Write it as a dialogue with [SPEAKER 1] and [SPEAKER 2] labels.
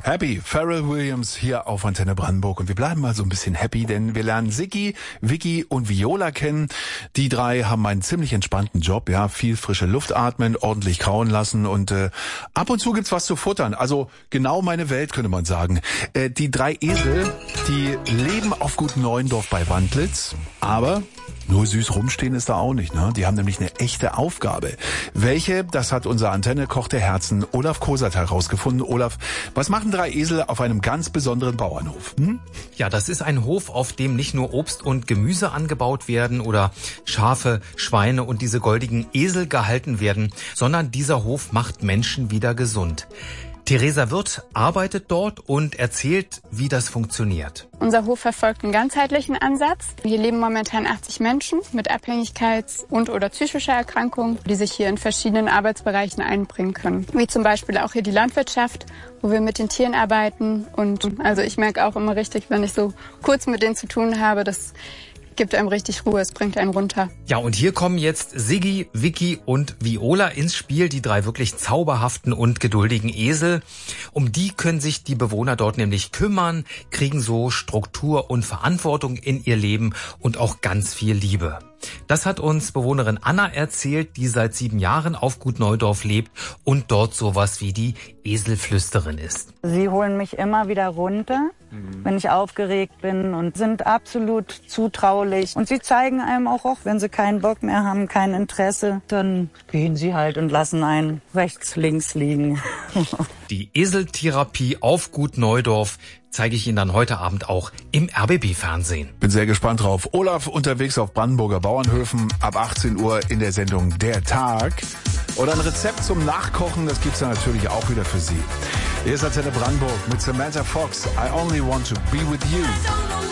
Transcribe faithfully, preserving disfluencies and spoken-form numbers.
[SPEAKER 1] Happy, Pharrell Williams hier auf Antenne Brandenburg. Und wir bleiben mal so ein bisschen happy, denn wir lernen Siggi, Vicky und Viola kennen. Die drei haben einen ziemlich entspannten Job, ja, viel frische Luft atmen, ordentlich kauen lassen und äh, ab und zu gibt's was zu futtern. Also genau meine Welt, könnte man sagen. Äh, die drei Esel, die leben auf Gut Neuendorf bei Wandlitz, aber nur süß rumstehen ist da auch nicht, ne? Die haben nämlich eine echte Aufgabe. Welche, das hat unser Antenne-Koch der Herzen, Olaf Kosert, herausgefunden. Olaf, was machen drei Esel auf einem ganz besonderen Bauernhof? Hm?
[SPEAKER 2] Ja, das ist ein Hof, auf dem nicht nur Obst und Gemüse angebaut werden oder Schafe, Schweine und diese goldigen Esel gehalten werden, sondern dieser Hof macht Menschen wieder gesund. Theresa Wirth arbeitet dort und erzählt, wie das funktioniert.
[SPEAKER 3] Unser Hof verfolgt einen ganzheitlichen Ansatz. Hier leben momentan achtzig Menschen mit Abhängigkeits- und oder psychischer Erkrankung, die sich hier in verschiedenen Arbeitsbereichen einbringen können. Wie zum Beispiel auch hier die Landwirtschaft, wo wir mit den Tieren arbeiten. Und also ich merke auch immer richtig, wenn ich so kurz mit denen zu tun habe, das gibt einem richtig Ruhe, es bringt einen runter.
[SPEAKER 2] Ja, und hier kommen jetzt Siggi, Vicky und Viola ins Spiel, die drei wirklich zauberhaften und geduldigen Esel. Um die können sich die Bewohner dort nämlich kümmern, kriegen so Struktur und Verantwortung in ihr Leben und auch ganz viel Liebe. Das hat uns Bewohnerin Anna erzählt, die seit sieben Jahren auf Gut Neudorf lebt und dort sowas wie die Eselflüsterin ist.
[SPEAKER 4] Sie holen mich immer wieder runter, mhm. wenn ich aufgeregt bin und sind absolut zutraulich. Und sie zeigen einem auch, auch, wenn sie keinen Bock mehr haben, kein Interesse, dann gehen sie halt und lassen einen rechts, links liegen.
[SPEAKER 2] Die Eseltherapie auf Gut Neudorf zeige ich Ihnen dann heute Abend auch im R B B-Fernsehen.
[SPEAKER 1] Bin sehr gespannt drauf. Olaf unterwegs auf Brandenburger Bauernhöfen ab achtzehn Uhr in der Sendung Der Tag. Oder ein Rezept zum Nachkochen, das gibt's dann natürlich auch wieder für Sie. Hier ist Antenne Brandenburg mit Samantha Fox. I only want to be with you.